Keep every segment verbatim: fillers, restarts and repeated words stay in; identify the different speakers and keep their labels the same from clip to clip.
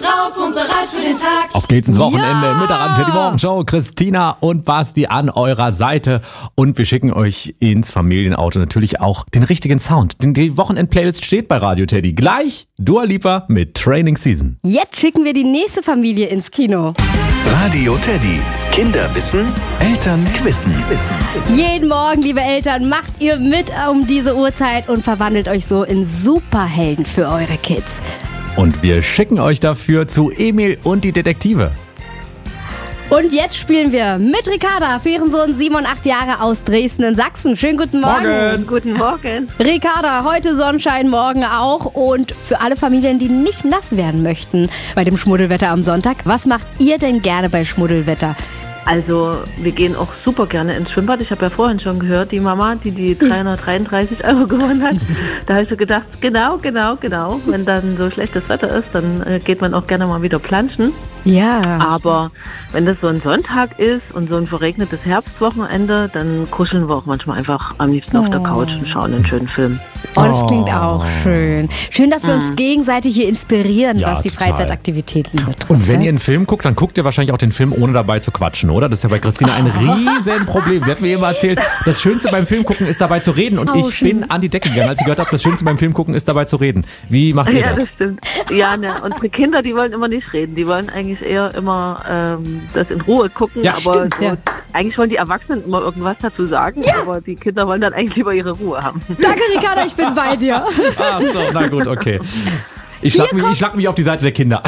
Speaker 1: drauf und bereit für den Tag.
Speaker 2: Auf geht's ins Wochenende
Speaker 1: Ja.
Speaker 2: mit der Rante, die Morgenshow. Christina und Basti an eurer Seite. Und wir schicken euch ins Familienauto natürlich auch den richtigen Sound. Denn die Wochenend-Playlist steht bei Radio Teddy. Gleich Dua Lipa mit Training Season.
Speaker 3: Jetzt schicken wir die nächste Familie ins Kino.
Speaker 4: Radio Teddy. Kinder wissen, Eltern quissen.
Speaker 3: Jeden Morgen, liebe Eltern, macht ihr mit um diese Uhrzeit und verwandelt euch so in Superhelden für eure Kids.
Speaker 2: Und wir schicken euch dafür zu Emil und die Detektive.
Speaker 3: Und jetzt spielen wir mit Ricarda für ihren Sohn Simon, acht Jahre, aus Dresden in Sachsen. Schönen guten Morgen.
Speaker 2: Morgen.
Speaker 5: Guten Morgen.
Speaker 3: Ricarda, heute Sonnenschein, morgen auch. Und für alle Familien, die nicht nass werden möchten bei dem Schmuddelwetter am Sonntag, was macht ihr denn gerne bei Schmuddelwetter?
Speaker 5: Also wir gehen auch super gerne ins Schwimmbad. Ich habe ja vorhin schon gehört, die Mama, die die dreihundertdreiunddreißig Euro gewonnen hat. Da habe ich so gedacht, genau, genau, genau. Wenn dann so schlechtes Wetter ist, dann äh, geht man auch gerne mal wieder planschen.
Speaker 3: Ja.
Speaker 5: Aber wenn das so ein Sonntag ist und so ein verregnetes Herbstwochenende, dann kuscheln wir auch manchmal einfach am liebsten auf der Couch und schauen einen schönen Film.
Speaker 3: Oh, das klingt auch schön. Schön, dass wir uns gegenseitig hier inspirieren,
Speaker 2: Ja,
Speaker 3: was die
Speaker 2: total.
Speaker 3: Freizeitaktivitäten betrifft.
Speaker 2: Und wenn
Speaker 3: ne?
Speaker 2: ihr einen Film guckt, dann guckt ihr wahrscheinlich auch den Film, ohne dabei zu quatschen, oder? Das ist ja bei Christina ein Riesenproblem. Sie hat mir immer erzählt, das Schönste beim Film gucken ist dabei zu reden. Und ich
Speaker 3: Tauschen.
Speaker 2: bin an die Decke gegangen, als ich gehört habe, das Schönste beim Film gucken ist dabei zu reden. Wie macht ihr
Speaker 5: Ja, das
Speaker 2: das?
Speaker 5: stimmt. Ja, ne, unsere Kinder, die wollen immer nicht reden. Die wollen eigentlich eher immer ähm, das in Ruhe gucken.
Speaker 2: Ja,
Speaker 5: aber
Speaker 3: stimmt,
Speaker 5: so,
Speaker 3: ja.
Speaker 5: eigentlich wollen die Erwachsenen immer irgendwas dazu sagen. Aber die Kinder wollen dann eigentlich lieber ihre Ruhe haben.
Speaker 3: Danke, Ricarda, ich bin bei dir.
Speaker 2: Ach so, na gut, okay. Ich schlag, mich, ich schlag mich auf die Seite der Kinder.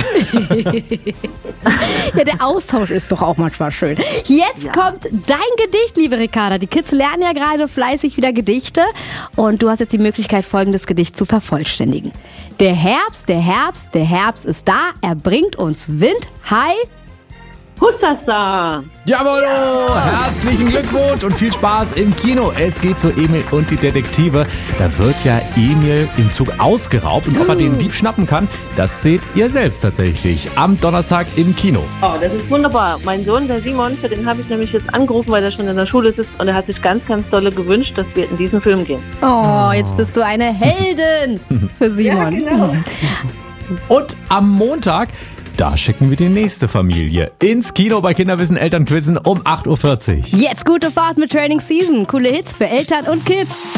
Speaker 3: Ja, der Austausch ist doch auch manchmal schön. Jetzt
Speaker 5: Ja.
Speaker 3: kommt dein Gedicht, liebe Ricarda. Die Kids lernen ja gerade fleißig wieder Gedichte. Und du hast jetzt die Möglichkeit, folgendes Gedicht zu vervollständigen. Der Herbst, der Herbst, der Herbst ist da. Er bringt uns Wind. Hi.
Speaker 5: Hussasa!
Speaker 2: Jawohl! Herzlichen Glückwunsch und viel Spaß im Kino. Es geht zu Emil und die Detektive. Da wird ja Emil im Zug ausgeraubt. Und ob er den Dieb schnappen kann, das seht ihr selbst tatsächlich am Donnerstag im Kino.
Speaker 5: Oh, das ist wunderbar. Mein Sohn, der Simon, für den habe ich nämlich jetzt angerufen, weil er schon in der Schule sitzt. Und er hat sich ganz, ganz dolle gewünscht, dass wir in diesen Film gehen.
Speaker 3: Oh, jetzt bist du eine Heldin für Simon.
Speaker 5: genau.
Speaker 2: Und am Montag, da schicken wir die nächste Familie ins Kino bei Kinderwissen Elternquizzen um acht Uhr vierzig.
Speaker 3: Jetzt gute Fahrt mit Training Season. Coole Hits für Eltern und Kids.